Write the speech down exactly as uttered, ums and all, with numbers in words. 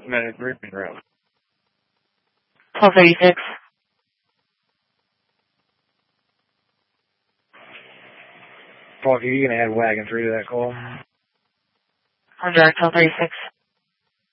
Minute briefing room. twelve thirty-six. Paul, are you going to add wagon three to that call? On direct twelve thirty-six.